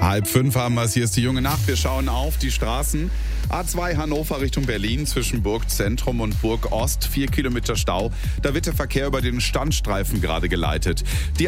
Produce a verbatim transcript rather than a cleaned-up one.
Halb fünf haben wir es, hier ist die junge Nacht. Wir schauen auf die Straßen. A zwei Hannover Richtung Berlin zwischen Burgzentrum und Burg Ost. Vier Kilometer Stau. Da wird der Verkehr über den Standstreifen gerade geleitet. Die